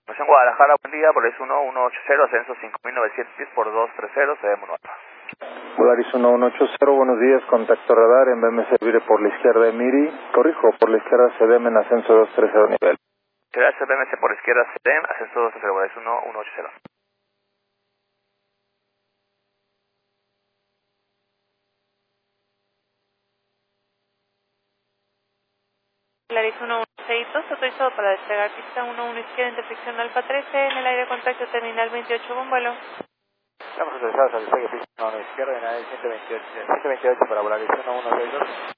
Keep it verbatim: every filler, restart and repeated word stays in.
Nación Guadalajara, buen día, Polaris uno uno ocho cero, ascenso cinco mil novecientos diez por dos tres cero, C D M uno alfa. Polaris uno uno ocho cero, buenos días, contacto radar, en B M C Vire por la izquierda de Miri, corrijo, por la izquierda C D M en ascenso dos tres cero nivel. Gracias, B M C por izquierda, C D M, ascenso dos tres cero, Polaris uno uno ocho cero. Polaris uno uno seis dos, autorizado para despegar pista uno uno izquierda, intersección Alfa trece, en el aire contacto terminal veintiocho, con vuelo. Estamos autorizados al despegue pista uno uno izquierda en la ciento veintiocho, ciento veintiocho para Polaris uno uno seis dos.